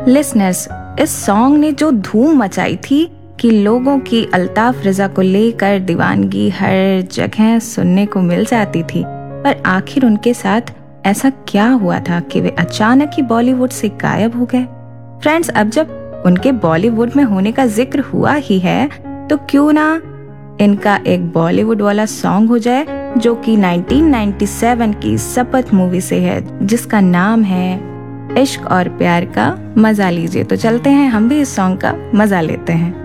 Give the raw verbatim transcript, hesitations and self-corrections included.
Listeners, इस song ने जो धूम मचाई थी कि लोगों की अल्ताफ रिजा को लेकर दीवानगी हर जगह सुनने को मिल जाती थी। पर आखिर उनके साथ ऐसा क्या हुआ था कि वे अचानक ही बॉलीवुड से गायब हो गए? फ्रेंड्स, अब जब उनके बॉलीवुड में होने का जिक्र हुआ ही है तो क्यों ना इनका एक बॉलीवुड वाला सॉन्ग हो जाए जो कि नाइनटीन नाइंटी सेवन की शपथ मूवी से है, जिसका नाम है इश्क और प्यार का मजा लीजिए। तो चलते हैं, हम भी इस सॉन्ग का मजा लेते हैं।